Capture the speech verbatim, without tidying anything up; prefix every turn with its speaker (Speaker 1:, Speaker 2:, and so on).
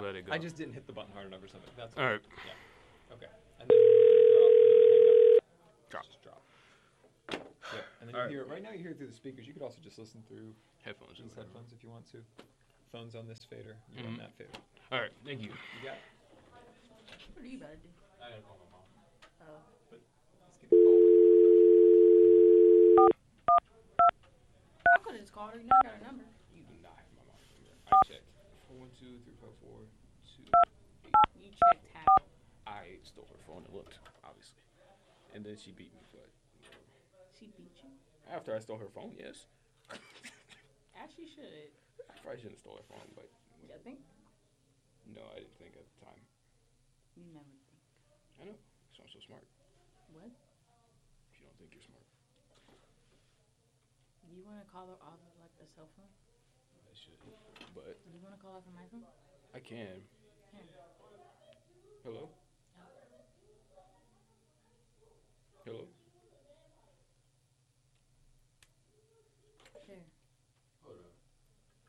Speaker 1: let it go.
Speaker 2: I just didn't hit the button hard enough or something. That's
Speaker 1: all right.
Speaker 2: Yeah. Okay. And then drop.
Speaker 1: Drop.
Speaker 2: Just drop. Yep. And then you
Speaker 1: All right.
Speaker 2: hear it right now. You hear it through the speakers. You could also just listen through
Speaker 1: Headphones.
Speaker 2: these headphones if you want to. Phones on this fader. You're
Speaker 1: Mhm.
Speaker 2: on that fader.
Speaker 1: All right. Thank you.
Speaker 2: You got it.
Speaker 3: What are you about to do?
Speaker 2: I gotta call my mom.
Speaker 3: Oh.
Speaker 2: But let's get a call.
Speaker 3: I could have just called her. You know I got her number.
Speaker 2: You do not have my mom's number. I checked. four one two, three four four, two eight.
Speaker 3: You checked how?
Speaker 2: I stole her phone and looked, obviously. And then she beat me, but
Speaker 3: She beat you?
Speaker 2: after I stole her phone, yes.
Speaker 3: As she should.
Speaker 2: I probably shouldn't have stole her phone, but
Speaker 3: You think?
Speaker 2: no, I didn't think at the time.
Speaker 3: You never think.
Speaker 2: I know. So I'm so smart.
Speaker 3: What?
Speaker 2: If you don't think you're smart.
Speaker 3: Do you want to call her off of like the cell phone?
Speaker 2: I should. But
Speaker 3: Do you want to call her from my phone?
Speaker 2: I can.
Speaker 3: Here.
Speaker 2: Hello?